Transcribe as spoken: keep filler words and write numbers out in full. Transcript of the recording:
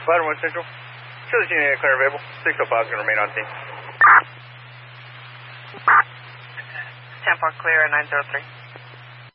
Lattimore Central. Show the unit clear available. six oh five is going to remain on scene. ten four clear at nine zero three.